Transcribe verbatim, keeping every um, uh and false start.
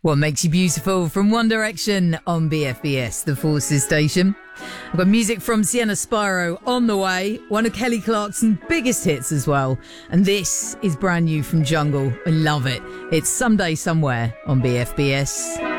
What Makes You Beautiful from One Direction on B F B S, the Forces station. I've got music from Sienna Spyro on the way, one of Kelly Clarkson's biggest hits as well. And this is brand new from Jungle. I love it. It's Someday Somewhere on B F B S.